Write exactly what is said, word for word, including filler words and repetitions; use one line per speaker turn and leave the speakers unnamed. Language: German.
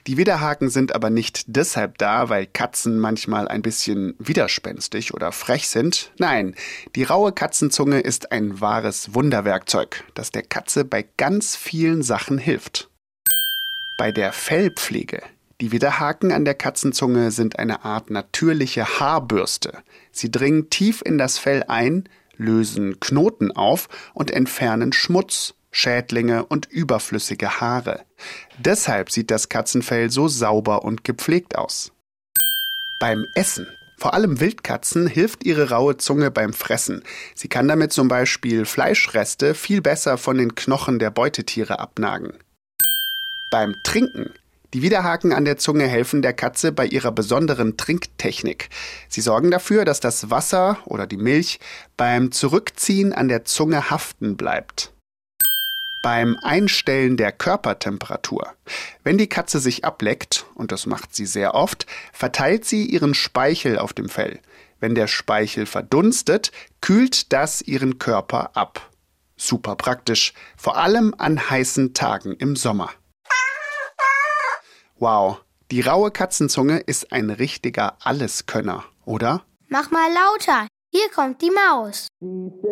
Die Widerhaken sind aber nicht deshalb da, weil Katzen manchmal ein bisschen widerspenstig oder frech sind. Nein, die raue Katzenzunge ist ein wahres Wunderwerkzeug, das der Katze bei ganz vielen Sachen hilft. Bei der Fellpflege. Die Widerhaken an der Katzenzunge sind eine Art natürliche Haarbürste. Sie dringen tief in das Fell ein, lösen Knoten auf und entfernen Schmutz, Schädlinge und überflüssige Haare. Deshalb sieht das Katzenfell so sauber und gepflegt aus. Beim Essen. Vor allem Wildkatzen hilft ihre raue Zunge beim Fressen. Sie kann damit zum Beispiel Fleischreste viel besser von den Knochen der Beutetiere abnagen. Beim Trinken. Die Widerhaken an der Zunge helfen der Katze bei ihrer besonderen Trinktechnik. Sie sorgen dafür, dass das Wasser oder die Milch beim Zurückziehen an der Zunge haften bleibt. Beim Einstellen der Körpertemperatur. Wenn die Katze sich ableckt, und das macht sie sehr oft, verteilt sie ihren Speichel auf dem Fell. Wenn der Speichel verdunstet, kühlt das ihren Körper ab. Super praktisch, vor allem an heißen Tagen im Sommer. Wow, die raue Katzenzunge ist ein richtiger Alleskönner, oder?
Mach mal lauter, hier kommt die Maus.